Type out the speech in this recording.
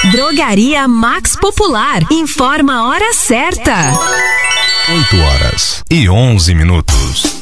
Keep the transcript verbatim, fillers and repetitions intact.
Drogaria Max Popular. Informa a hora certa. oito horas e onze minutos.